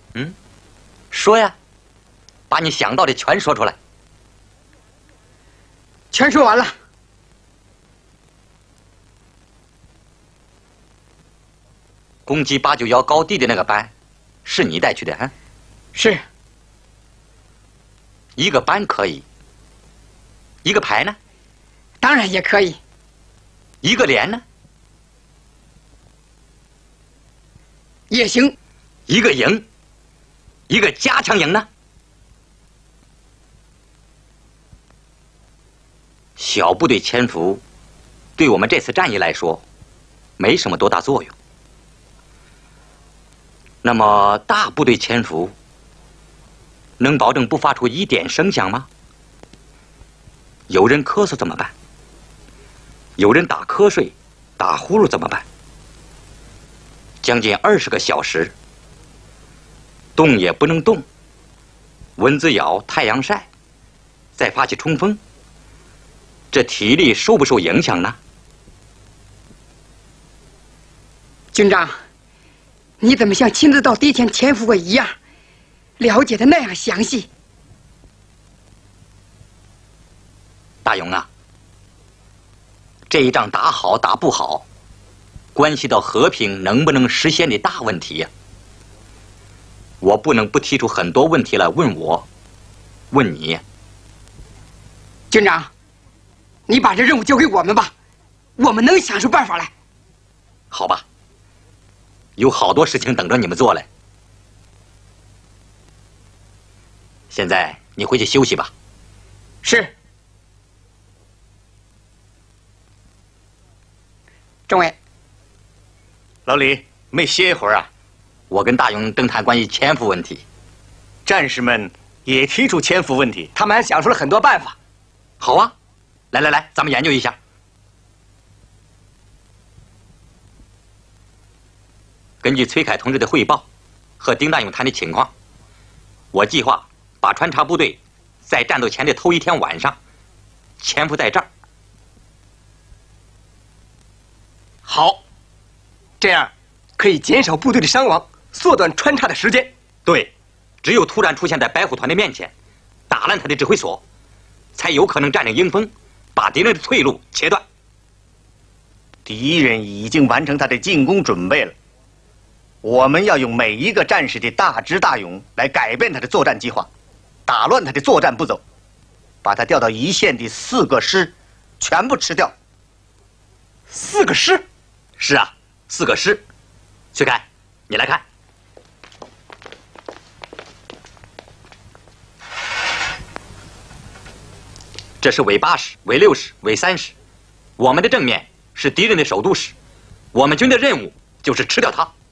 嗯，说呀，把你想到的全说出来。 全说完了。 攻击891高地的那个班，是你带去的啊？ 是。 一个班可以，一个排呢？ 当然也可以。 一个连呢？ 也行。 一个营，一个加强营呢？小部队潜伏，对我们这次战役来说，没什么多大作用。那么大部队潜伏，能保证不发出一点声响吗？有人咳嗽怎么办？有人打瞌睡、打呼噜怎么办？将近20个小时，动也不能动，蚊子咬、太阳晒，再发起冲锋，这体力受不受影响呢？ 军长，你怎么像亲自到敌前潜伏过一样，了解的那样详细？ 大勇啊，这一仗打好打不好，关系到和平能不能实现的大问题呀。我不能不提出很多问题来问我，问你。 军长，你把这任务交给我们吧，我们能想出办法来。 好吧，有好多事情等着你们做嘞。现在你回去休息吧。 是。政委， 老李，没歇一会儿啊？ 我跟大勇正谈关于潜伏问题， 战士们也提出潜伏问题，他们还想出了很多办法。 好啊，来，咱们研究一下。根据崔凯同志的汇报和丁大勇谈的情况，我计划把穿插部队在战斗前的头1天晚上潜伏在这儿。 好，这样可以减少部队的伤亡，缩短穿插的时间。 对，只有突然出现在白虎团的面前，打烂他的指挥所，才有可能占领迎风，把敌人的退路切断。 敌人已经完成他的进攻准备了，我们要用每一个战士的大智大勇来改变他的作战计划，打乱他的作战步骤，把他调到一线的4个师全部吃掉。4个师？ 是啊，4个师。崔凯，你来看，这是伪8师、伪6师、伪3师，我们的正面是敌人的首都师，我们军的任务就是吃掉它。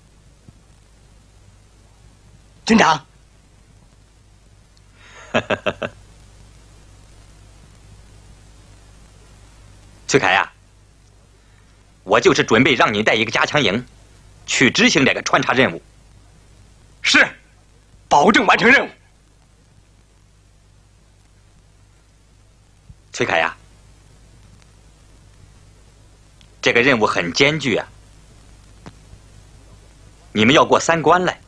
军长， 崔凯呀，我就是准备让你带一个加强营，去执行这个穿插任务。 是，保证完成任务。 崔凯呀，这个任务很艰巨啊，你们要过3关来。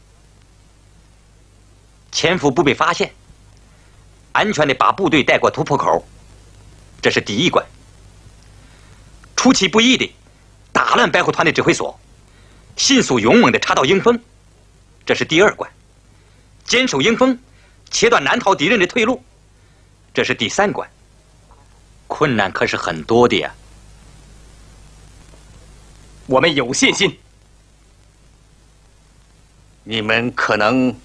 潜伏不被发现，安全的把部队带过突破口，这是第1关。出其不意的打烂白虎团的指挥所，迅速勇猛的插到迎风，这是第2关。坚守迎风，切断南逃敌人的退路，这是第3关。困难可是很多的呀。 我们有信心。你们可能